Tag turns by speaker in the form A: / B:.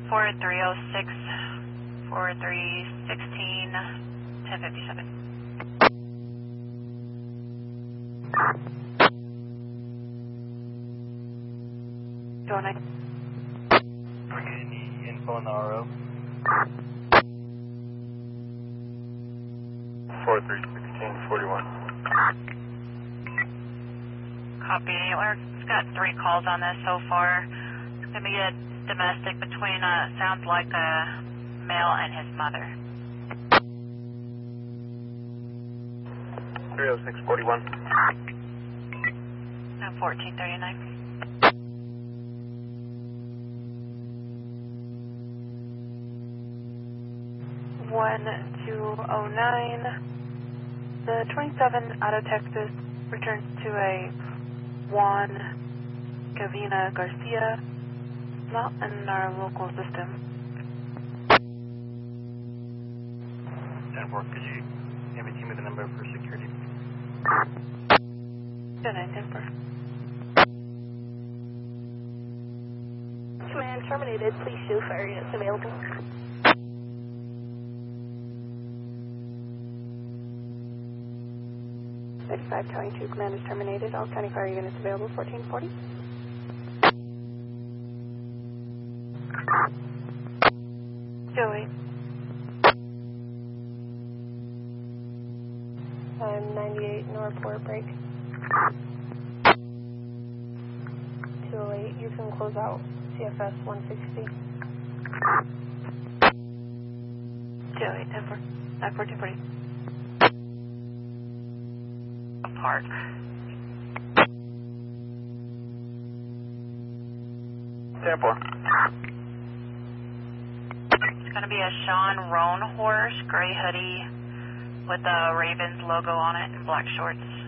A: 4306, 4316, 1057. Going next.
B: Any info on the RO? 431641.
A: Copy. We've got 3 calls on this so far. It's going to be a domestic between, sounds like a male and his mother.
B: 30641.
A: 1439.
C: 1209. The 27 out of Texas returns to a Juan Gavina Garcia, not in our local system.
B: 10-4, could you give me the number for security?
C: 10-4.
D: Command terminated. Please show for areas available. Telling 2, command is terminated. All county fire units available. 1440.
C: Joey.
D: I'm 98 Northport break. 208. You can close out CFS 160.
C: Joey, 10-4. 1440.
A: Apart.
B: Temple.
A: It's going to be a Sean Roan horse, gray hoodie with a Ravens logo on it and black shorts.